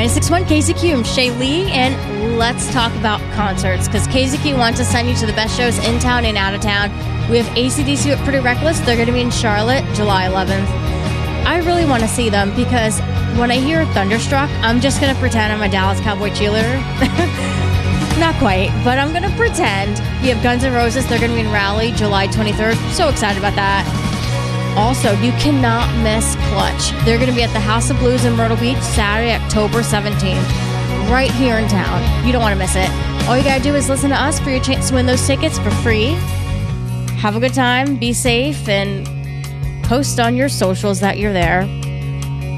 96.1 KZQ, I'm Shay Lee, and let's talk about concerts, because KZQ wants to send you to the best shows in town and out of town. We have AC/DC with Pretty Reckless. They're going to be in Charlotte, July 11th. I really want to see them, because when I hear Thunderstruck, I'm just going to pretend I'm a Dallas Cowboy cheerleader. Not quite, but I'm going to pretend. We have Guns N' Roses. They're going to be in Raleigh, July 23rd. So excited about that. Also, you cannot miss Clutch. They're going to be at the House of Blues in Myrtle Beach, Saturday, October 17th, right here in town. You don't want to miss it. All you got to do is listen to us for your chance to win those tickets for free. Have a good time, be safe, and post on your socials that you're there.